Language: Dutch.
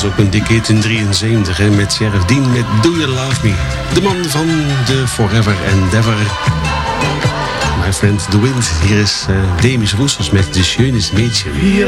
ook een dikke hit in 73, hè, met Sheriff Dean met Do You Love Me. De man van de Forever Endeavor. My Friend The Wind. Hier is Demis Roussos met De Schönes Mädchen.